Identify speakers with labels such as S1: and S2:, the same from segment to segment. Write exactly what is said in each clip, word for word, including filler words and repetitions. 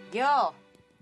S1: Yo.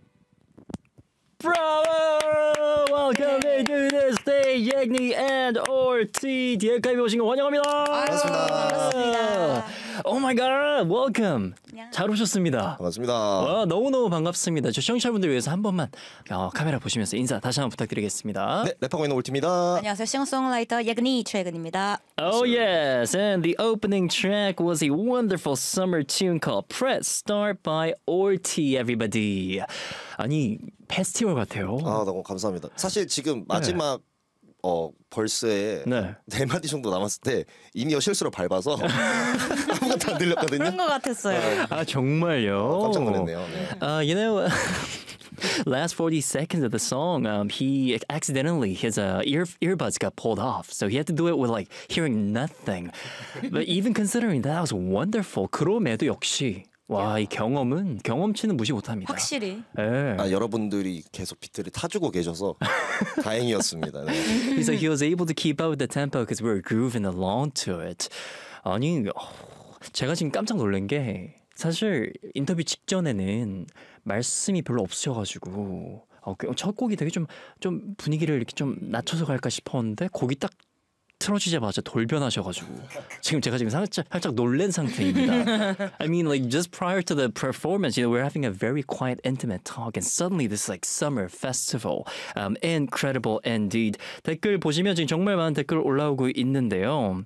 S2: Bravo! Welcome to the stage, Yegni and Orti. 디에카이비 오신 거 환영합니다.
S1: 반갑습니다. 반갑습니다.
S2: Oh my god, welcome. 잘 오셨습니다.
S3: 반갑습니다.
S2: 와, 너무너무 반갑습니다. 저 시청자분들 위해서 한 번만 어, 카메라 보시면서 인사 다시 한번 부탁드리겠습니다.
S3: 네, 랩하고 있는 올티입니다.
S1: 안녕하세요. 싱어송라이터 예근이 최근입니다.
S2: Oh yes, and the opening track was a wonderful summer tune called Press Start by Orti, everybody. 아니, 페스티벌 같아요.
S3: 아, 너무 감사합니다. 사실 지금 마지막 네. 어 벌스에
S2: 네.
S3: 네 마디 정도 남았을 때 이미어 실수로 밟아서 아무것도 안 들렸거든요.
S1: 그런 것 같았어요.
S2: 아 정말요?
S3: 어, 깜짝 놀랐네요. 네.
S2: Uh, you know, last forty seconds of the song, um, he accidentally his uh, ear earbuds got pulled off, so he had to do it with like hearing nothing. But even considering that was wonderful. 그럼에도 역시. 와, 이 경험은 경험치는 무시 못합니다.
S1: 확실히.
S2: 네.
S3: 아, 여러분들이 계속 비트를 타주고 계셔서 다행이었습니다. 네.
S2: He's like he was able to keep up with the tempo because we were grooving along to it. 아니, 제가 지금 깜짝 놀란 게 사실 인터뷰 직전에는 말씀이 별로 없으셔가지고 어, 첫 곡이 되게 좀, 좀 분위기를 이렇게 좀 낮춰서 갈까 싶었는데 곡이 딱 틀어주자마자 돌변하셔가지고 지금 제가 지금 살짝 살짝 놀란 상태입니다. I mean, like just prior to the performance, you know, we're having a very quiet, intimate talk, and suddenly this like summer festival, um, incredible indeed. 댓글 보시면 지금 정말 많은 댓글 올라오고 있는데요.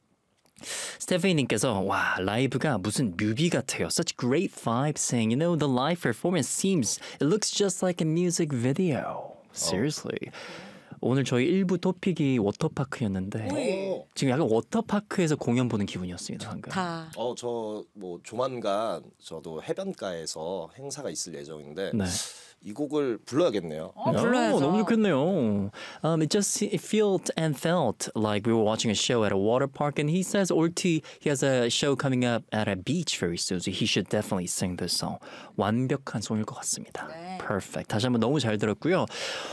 S2: 스테페니님께서 와 라이브가 무슨 뮤비 같아요. Such great vibes, saying, you know, the live performance seems it looks just like a music video. Seriously. 오늘 저희 일부 토픽이 워터파크였는데
S3: 오.
S2: 지금 약간 워터파크에서 공연 보는 기분이었습니다. 방금.
S1: 다.
S3: 어, 저 뭐 조만간 저도 해변가에서 행사가 있을 예정인데
S2: 네.
S3: 이 곡을 불러야겠네요.
S1: 어, 불러야죠.
S2: 오, 너무 좋겠네요. Um, it just it felt and felt like we were watching a show at a water park, and he says Orti he has a show coming up at a beach very soon, so he should definitely sing this song. 완벽한 송일 것 같습니다.
S1: 네.
S2: Perfect. 다시 한번 너무 잘 들었고요.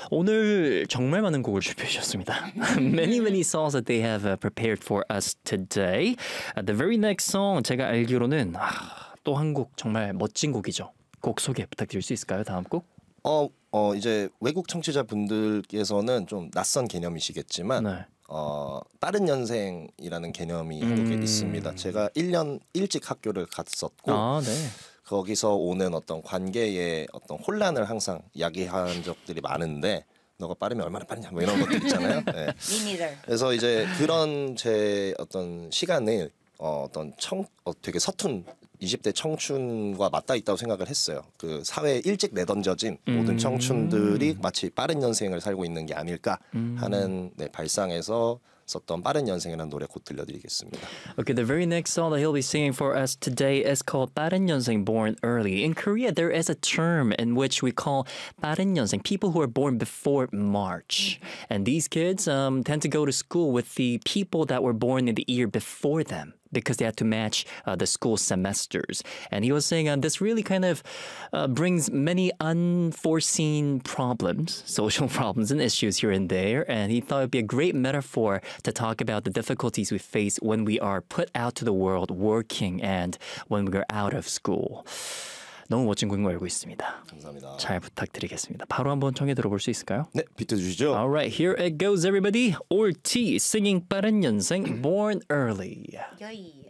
S2: 오늘 정말 많은 곡을 준비해 주셨습니다. many many songs that they have uh, prepared for us today. Uh, the very next song 제가 알기로는 아, 또 한 곡 정말 멋진 곡이죠. 곡 소개 부탁드릴 수 있을까요? 다음 곡?
S3: 어, 어 이제 외국 청취자분들께서는 좀 낯선 개념이시겠지만
S2: 네.
S3: 어, 빠른 연생이라는 개념이
S2: 음.
S3: 한국에 있습니다. 제가 일 년 일찍 학교를 갔었고
S2: 아, 네.
S3: 거기서 오는 어떤 관계의 어떤 혼란을 항상 야기한 적들이 많은데 너가 빠르면 얼마나 빠르냐 뭐 이런 것들 있잖아요. 네.
S1: 미니들.
S3: 그래서 이제 그런 제 어떤 시간을 어, 어떤 청 어, 되게 서툰 이십 대 청춘과 맞닿아 있다고 생각을 했어요. 그 사회에 일찍 내던져진
S2: 음.
S3: 모든 청춘들이 마치 빠른 연생을 살고 있는 게 아닐까
S2: 음.
S3: 하는 네, 발상에서 썼던 빠른 연생이라는 노래 곧 들려드리겠습니다.
S2: Okay, the very next song that he'll be singing for us today is called 빠른 연생, born early. In Korea, there is a term in which we call 빠른 연생, people who are born before March. And these kids um, tend to go to school with the people that were born in the year before them, because they had to match uh, the school semesters. And he was saying uh, this really kind of uh, brings many unforeseen problems, social problems and issues here and there. And he thought it would be a great metaphor to talk about the difficulties we face when we are put out to the world working and when we are out of school. 너무 멋진 곡인 걸 알고 있습니다.
S3: 감사합니다.
S2: 잘 부탁드리겠습니다. 바로 한번 청해 들어볼 수 있을까요?
S3: 네, 비트 주시죠.
S2: Alright, here it goes, everybody. Orti singing 빠른 연생, born early.
S1: 여이.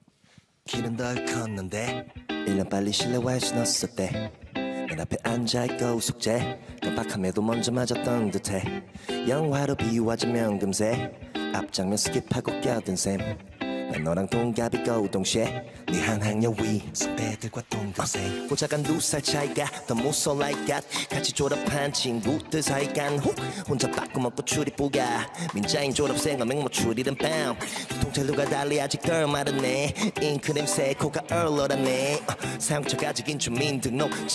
S4: 길은 덜 컸는데 일 년 빨리 실내화에 신었었대 내 앞에 앉아있고 숙제 깜빡함에도 먼저 맞았던 듯해 영화로 비유하자면 금세 앞장면 스킵하고 껴든 셈 난 너랑 동갑이고 동시에 네 한 학년 위 선배들과 동급생 고작한 두 살 차이가 더 무서워 like that 같이 졸업한 친구들 사이간 호 혼자 빠꾸 먹고 출입부가 민자인 졸업생과 맹모 출이른 밤 통찰로가 달리 아직 덜 마르네 잉크 냄새 코가 얼얼하네 어, 사용처 가지긴 주민등록